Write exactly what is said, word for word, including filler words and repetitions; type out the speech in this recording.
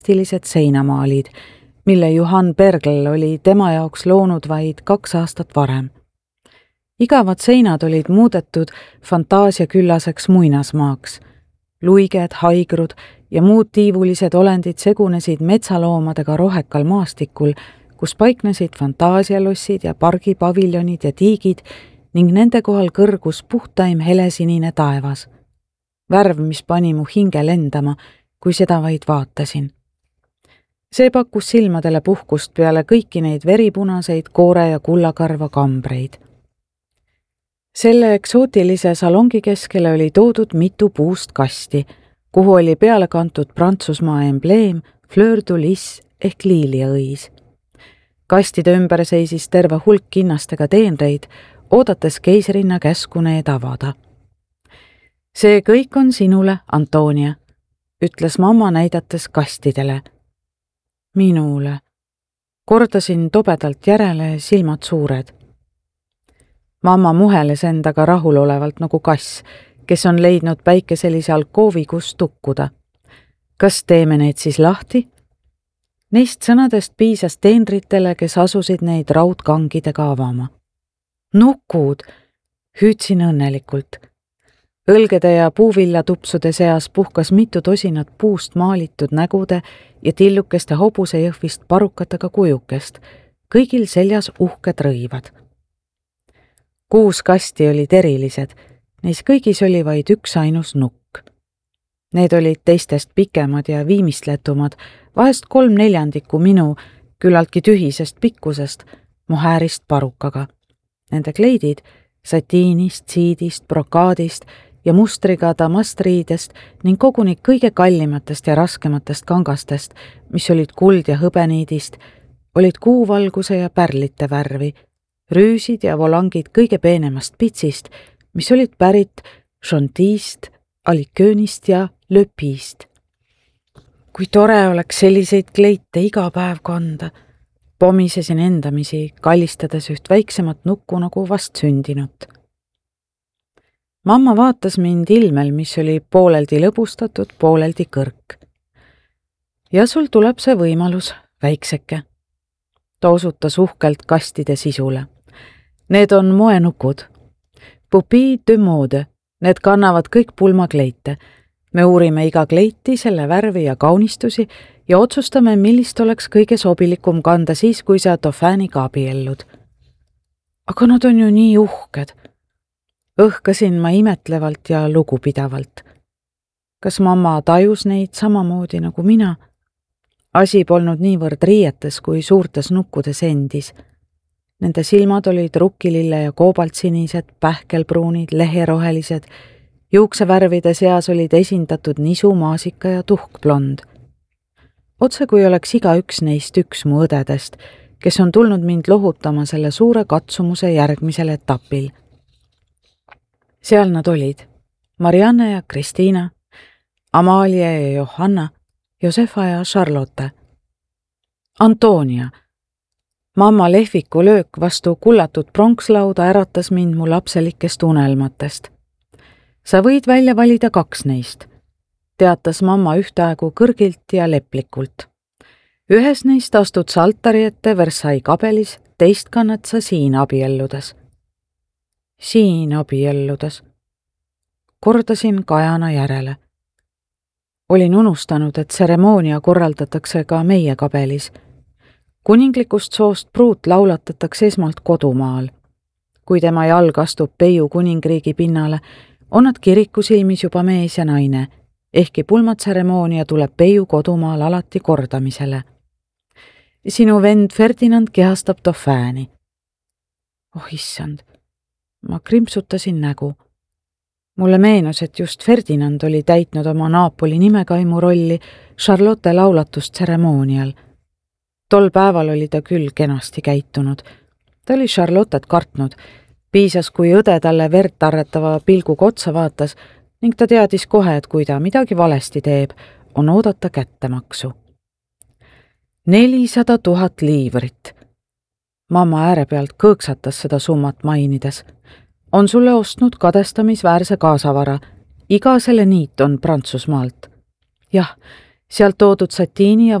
stilised seinamaalid, mille Johan Bergel oli tema jaoks loonud vaid kaks aastat varem. Igavad seinad olid muudetud fantaasiaküllaseks muinasmaaks. Luiged, haigrud ja muud tiivulised olendid segunesid metsaloomadega rohekal maastikul, kus paiknesid fantaasialossid ja pargipaviljonid ja tiigid ning nende kohal kõrgus puhtaim helesinine taevas. Värv, mis pani mu hinge lendama, kui seda vaid vaatasin. See pakkus silmadele puhkust peale kõiki neid veripunaseid koore- ja kullakarva kambreid. Selle eksootilise salongi keskele oli toodud mitu puust kasti, kuhu oli peale kantud Prantsusmaa embleem Fleur de Lis ehk liiliõis. Kastide ümber seisis terve hulk kinnastega teenreid, oodates keisrinna käsku need avada. See kõik on sinule, Antonia, ütles mamma näidates kastidele. Minule. Kordasin tobedalt järele, silmad suured. Mamma muheles endaga rahulolevalt nagu kass, kes on leidnud päikeselise alkoovi, kus tukkuda. Kas teeme neid siis lahti? Neist sõnadest piisas teenritele, kes asusid neid raudkangidega avama. Nukud, hüüdsin õnnelikult. Õlgede ja puuvillatupsude seas puhkas mitu tosinat puust maalitud nägude ja tillukeste hobusejõhvist parukatega kujukest, kõigil seljas uhked rõivad. Kuus kasti olid erilised, neis kõigis oli vaid üks ainus nukk. Need olid teistest pikemad ja viimistletumad, vahest kolm neljandikku minu, küllaltki tühisest pikkusest, mu häärist parukaga. Nende kleidid satiinist, siidist, brokaadist ja mustriga damastriidest ning koguni kõige kallimatest ja raskematest kangastest, mis olid kuld ja hõbeniidist, olid kuuvalguse ja pärlite värvi, rüüsid ja volangid kõige peenemast pitsist, mis olid pärit Chantilly'st, Aliköönist ja Löpist. Kui tore oleks selliseid kleite iga päev kanda, pomisesin endamisi, kallistades üht väiksemat nukku nagu vast sündinut. Mamma vaatas mind ilmel, mis oli pooleldi lõbustatud, pooleldi kõrk. Ja sul tuleb see võimalus, väikseke. Ta osutas uhkelt kastide sisule. Need on moenukud. Pupi de mode, need kannavad kõik pulmakleite. Me uurime iga kleiti, selle värvi ja kaunistusi ja otsustame, millist oleks kõige sobilikum kanda siis, kui sa Dauphiniga abiellud. Aga nad on ju nii uhked. Õhkasin ma imetlevalt ja lugupidavalt. Kas mamma tajus neid samamoodi nagu mina? Asi polnud niivõrd riietes kui suurtes nukkudes endis. Nende silmad olid rukkilille ja koobaltsinised, pähkelpruunid, leherohelised, juuksevärvide seas olid esindatud nisu, maasika ja tuhkblond. Otse kui oleks iga üks neist üks mu õdedest, kes on tulnud mind lohutama selle suure katsumuse järgmisel etapil. Seal nad olid, Marianne ja Kristiina, Amalia ja Johanna, Josefa ja Charlotte. Antonia. Mamma lehviku löök vastu kullatud pronkslauda äratas mind mu lapselikest unelmatest. Sa võid välja valida kaks neist, teatas mamma ühtaegu kõrgilt ja leplikult. Ühes neist astud sa altari ette Versailles kabelis, teist kannad sa siin abielludes. Siin abielludes. Kordasin kajana järele. Olin unustanud, et tseremoonia korraldatakse ka meie kabelis. Kuninglikust soost pruut laulatatakse esmalt kodumaal. Kui tema jalg astub Peiu kuningriigi pinnale, on nad kiriku silmis juba mees ja naine, ehkki pulmatseremoonia tuleb Peiu kodumaal alati kordamisele. Sinu vend Ferdinand kehastab Dauphini. Oh issand, ma krimpsutasin nägu. Mulle meenus, et just Ferdinand oli täitnud oma Naapoli nimekaimu rolli Charlotte laulatustseremoonial. Tol päeval oli ta küll kenasti käitunud. Ta oli Charlottet kartnud, piisas, kui õde talle verd arretava pilguga otsa vaatas ning ta teadis kohe, et kui ta midagi valesti teeb, on oodata kättemaksu. Nelisada tuhat liivrit. Mamma ääre pealt kõõksatas seda summat mainides. On sulle ostnud kadestamisväärse kaasavara. Iga selle niit on Prantsusmaalt. Jah, sealt toodud satiini ja